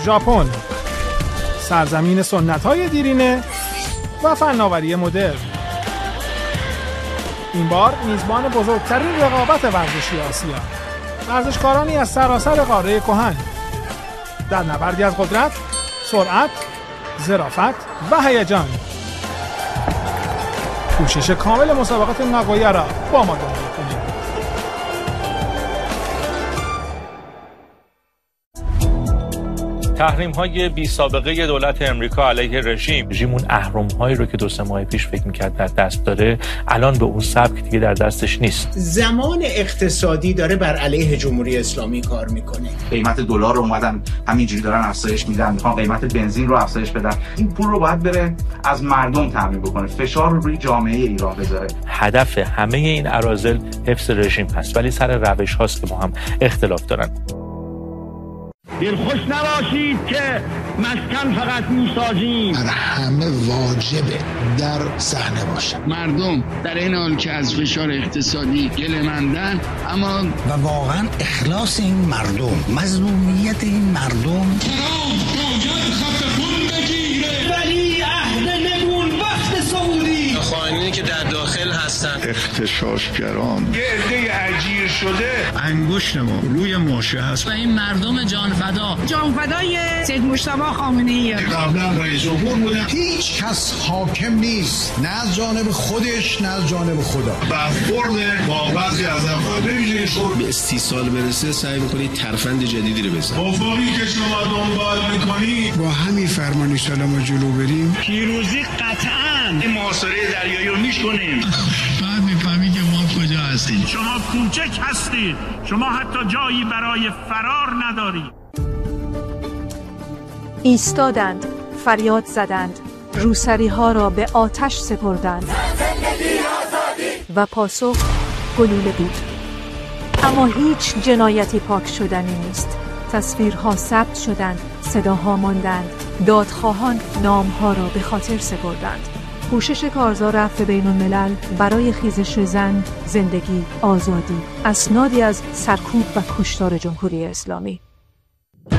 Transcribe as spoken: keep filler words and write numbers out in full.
ژاپن، سرزمین سنت‌های دیرینه و فناوری مدرن. این بار میزبان بزرگترین رقابت ورزشی آسیا، ورزشکارانی از سراسر قاره کهن در نبردی از قدرت، سرعت، ظرافت و هیجان. کوشش کامل مسابقات ناگویا را با ما دنبال کنید. تحریم‌های بی سابقه دولت امریکا علیه رژیم، رژیم اون اهرم‌هایی رو که دو سه ماه پیش فکر می‌کرد در دست داره، الان به اون سبک دیگه در دستش نیست. زمان اقتصادی داره بر علیه جمهوری اسلامی کار میکنه. قیمت دلار رو اومدن همینجوری دارن افزایش میدن، میخوان قیمت بنزین رو افزایش بدن. این پول رو باید بره از مردم تامین بکنه، فشار رو روی جامعه ایران بذاره. هدف همه این اراذل حفظ رژیم هست، ولی سر روش هاست که با هم اختلاف دارن. دلخوش نباشید که مسکن فقط میسازیم، بر همه واجبه در صحنه باشه. مردم در این حال که از فشار اقتصادی گله‌مندن، اما و واقعا اخلاص این مردم، مظلومیت این مردم ترام باید خط خون بگیره. ولی عهد نمون وقت سعودی خائنینی که در داخل هستن، اغتشاشگران، یه عده اجیر شده، انگشت ما روی ماشه هست و این مردم جانفدا، جانفدای سید مجتبی خامنه‌ای قبلا رئیس جمهور بوده. هیچ کس حاکم نیست، نه از جانب خودش نه از جانب خدا. برخورد با بعضی از افراد ببینید شد به استیصال برسه سعی می‌کنید ترفند جدیدی رو بزنید. افقی که شما دنبال می‌کنید با همین فرمانی سلام جلو بریم، پیروزی قطعاً این محاصره دریایی رو میشکنیم. بعد میفهمی که ما کجا هستیم. شما کوچک هستید، شما حتی جایی برای فرار ندارید. ایستادند، فریاد زدند، روسری ها را به آتش سپردند و پاسخ گلوله بود. اما هیچ جنایتی پاک شدنی نیست. تصویرها ثبت شدند، صداها ماندند، دادخواهان نامها را به خاطر سپردند. کوشش کارزار عفو بین الملل برای خیزش زن، زندگی، آزادی، اسنادی از سرکوب و کشتار جمهوری اسلامی.